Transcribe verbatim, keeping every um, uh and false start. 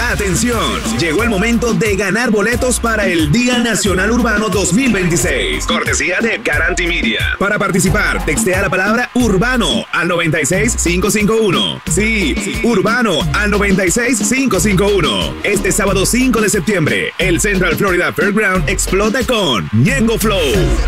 Atención, llegó el momento de ganar boletos para el Día Nacional Urbano dos mil veintiséis. Cortesía de Garanti Media. Para participar, textea la palabra Urbano al noventa y seis cinco cinco uno. Sí, Urbano al noventa y seis cinco cinco uno. Este sábado cinco de septiembre, el Central Florida Fairground explota con Ñengo Flow.